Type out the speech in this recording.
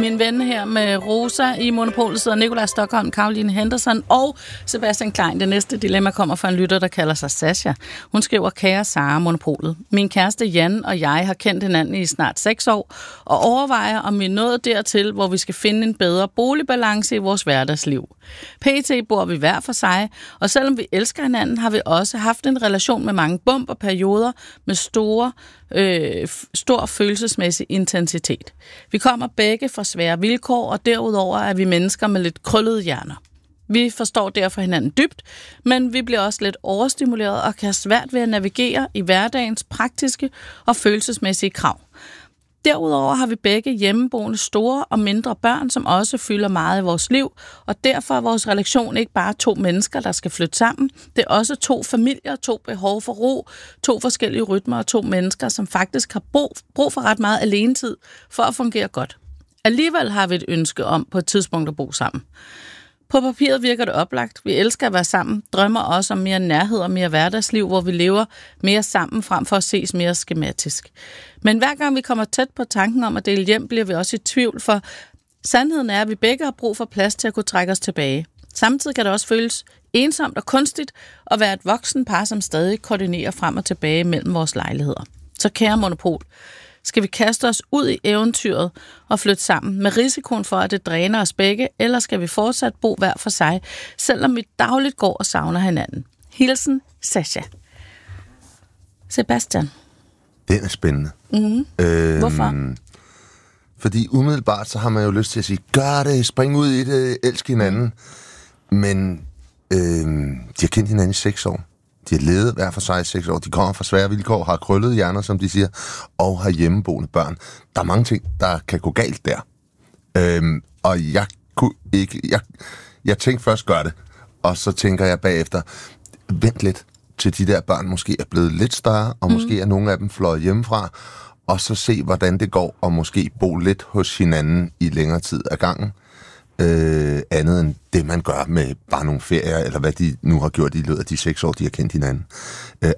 min ven her med Rosa i Monopolet sidder Nikolaj Stokholm, Caroline Henderson og Sebastian Klein. Det næste dilemma kommer fra en lytter, der kalder sig Sasha. Hun skriver, kære Sara, Monopolet. Min kæreste Jan og jeg har kendt hinanden i snart 6 år og overvejer, om vi er nået dertil, hvor vi skal finde en bedre boligbalance i vores hverdagsliv. PT bor vi hver for sig, og selvom vi elsker hinanden, har vi også haft en relation med mange bump og perioder med stor følelsesmæssig intensitet. Vi kommer begge fra svære vilkår, og derudover er vi mennesker med lidt krøllede hjerner. Vi forstår derfor hinanden dybt, men vi bliver også lidt overstimuleret og kan have svært ved at navigere i hverdagens praktiske og følelsesmæssige krav. Derudover har vi begge hjemmeboende store og mindre børn, som også fylder meget i vores liv, og derfor er vores relation ikke bare 2 mennesker, der skal flytte sammen. Det er også 2 familier, 2 behov for ro, 2 forskellige rytmer og 2 mennesker, som faktisk har brug for ret meget alenetid for at fungere godt. Alligevel har vi et ønske om på et tidspunkt at bo sammen. På papiret virker det oplagt. Vi elsker at være sammen, drømmer også om mere nærhed og mere hverdagsliv, hvor vi lever mere sammen frem for at ses mere skematisk. Men hver gang vi kommer tæt på tanken om at dele hjem, bliver vi også i tvivl, for sandheden er, at vi begge har brug for plads til at kunne trække os tilbage. Samtidig kan det også føles ensomt og kunstigt at være et voksen par, som stadig koordinerer frem og tilbage mellem vores lejligheder. Så kære Monopol, skal vi kaste os ud i eventyret og flytte sammen med risikoen for, at det dræner os begge, eller skal vi fortsat bo hver for sig, selvom vi dagligt går og savner hinanden? Hilsen, Sasha. Sebastian. Den er spændende. Mm-hmm. Hvorfor? Fordi umiddelbart så har man jo lyst til at sige, gør det, spring ud i det, elsk hinanden. Men de har kendt hinanden i 6 år. De har levet hver for sig i 6 år. De kommer fra svære vilkår, har krøllede hjerner, som de siger, og har hjemmeboende børn. Der er mange ting, der kan gå galt der. Og jeg kunne ikke... Jeg tænkte først, gør det. Og så tænker jeg bagefter, vent lidt til de der børn måske er blevet lidt større, og måske er nogle af dem fløjet hjemmefra, og så se, hvordan det går, og måske bo lidt hos hinanden i længere tid ad gangen. Andet end det, man gør med bare nogle ferier, eller hvad de nu har gjort i løbet af de 6 år, de har kendt hinanden.